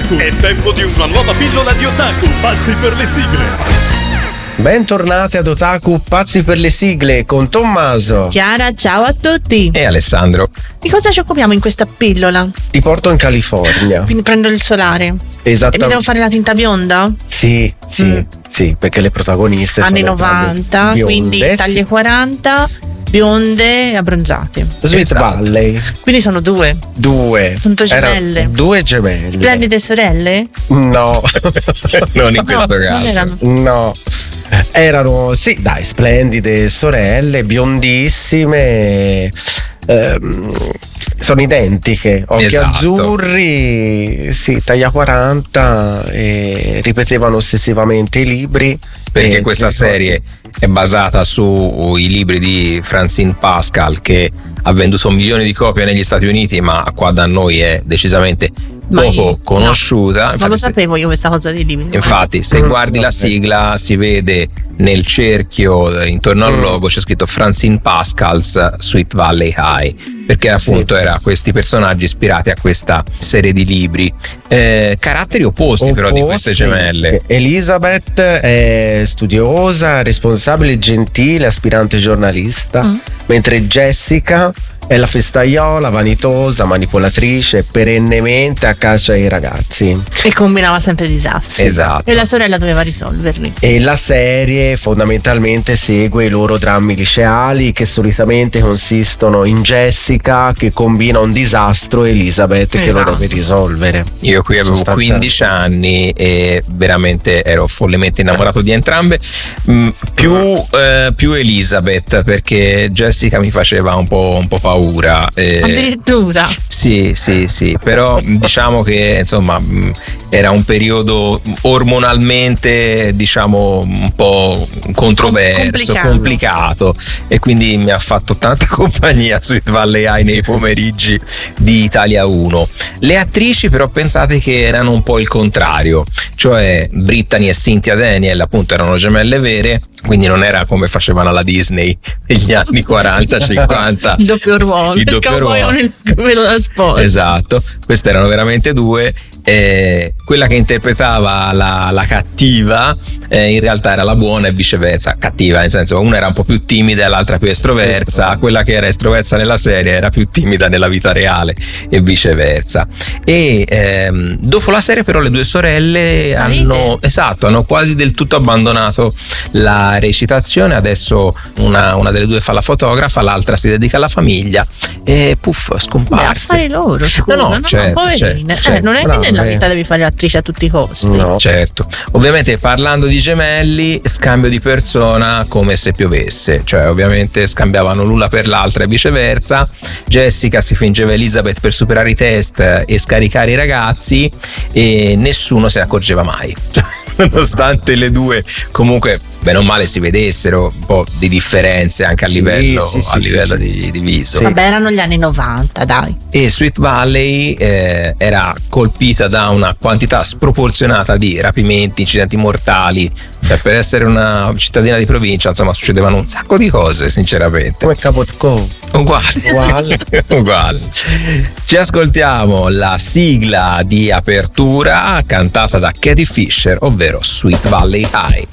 Otaku. È tempo di una nuova pillola di Otaku. Pazzi per le sigle. Bentornati ad Otaku Pazzi per le sigle con Tommaso. Chiara, ciao a tutti. E Alessandro. Di cosa ci occupiamo in questa pillola? Ti porto in California. Quindi prendo il solare. E mi Esattamente. devo fare la tinta bionda? Sì, perché le protagoniste Anni sono 90, bionde. quindi taglie 40, bionde e abbronzate. Sweet Esatto. Valley. Quindi sono due. Sono gemelle. Due gemelle. Splendide sorelle? No. Non in questo Non caso. erano. No. Erano, sì, dai, splendide sorelle, biondissime. Sono identiche, occhi Esatto. azzurri, sì, taglia 40 e ripetevano ossessivamente i libri. Perché E questa serie è basata sui libri di Francine Pascal, che ha venduto milioni di copie negli Stati Uniti, ma qua da noi è decisamente poco conosciuta. Non lo sapevo io questa cosa dei libri. Infatti, se guardi la sigla, si vede nel cerchio intorno al logo c'è scritto Francine Pascal's Sweet Valley High, perché appunto era questi personaggi ispirati a questa serie di libri. Caratteri opposti però di queste gemelle. Elizabeth è studiosa, responsabile, gentile, aspirante giornalista, mentre Jessica è la festaiola, vanitosa, manipolatrice, perennemente a caccia ai ragazzi. E combinava sempre disastri. Esatto. E la sorella doveva risolverli. E la serie fondamentalmente segue i loro drammi liceali, che solitamente consistono in Jessica che combina un disastro e Elizabeth che lo Esatto. deve risolvere. Io qui avevo 15 anni e veramente ero follemente innamorato di entrambe. Più Elizabeth, perché Jessica mi faceva un po' paura. Addirittura. Sì, però diciamo che insomma era un periodo ormonalmente, diciamo, un po' controverso, complicato, e quindi mi ha fatto tanta compagnia Sweet Valley High nei pomeriggi di Italia 1. Le attrici però pensate che erano un po' il contrario, cioè Brittany e Cynthia Daniel appunto erano gemelle vere, quindi non era come facevano alla Disney negli anni 40-50 Il doppio ruolo. il doppio cowboy ruolo. con il capello da sposa. Esatto, queste erano veramente due. Quella che interpretava la cattiva in realtà era la buona e viceversa. Cattiva nel senso, una era un po' più timida e l'altra più estroversa. Quella che era estroversa nella serie era più timida nella vita reale e viceversa. E dopo la serie però le due sorelle hanno quasi del tutto abbandonato la recitazione. Adesso una delle due fa la fotografa, l'altra si dedica alla famiglia e puff, scomparse. Affari loro, scusa. No, certo, poverine. certo. Non è che nella vita devi fare l'attrice a tutti i costi. No. Certo, ovviamente parlando di gemelli, scambio di persona come se piovesse, cioè ovviamente scambiavano l'una per l'altra e viceversa. Jessica si fingeva Elizabeth per superare i test e scaricare i ragazzi e nessuno se ne accorgeva mai, nonostante le due comunque bene o male si vedessero un po' di differenze anche a livello di viso. Vabbè, erano gli anni 90, dai. E Sweet Valley era colpita da una quantità sproporzionata di rapimenti, incidenti mortali. Cioè, per essere una cittadina di provincia, insomma, succedevano un sacco di cose, sinceramente. Come Cabot Cove. Uguale. Ci ascoltiamo la sigla di apertura cantata da Katie Fisher, ovvero Sweet Valley High.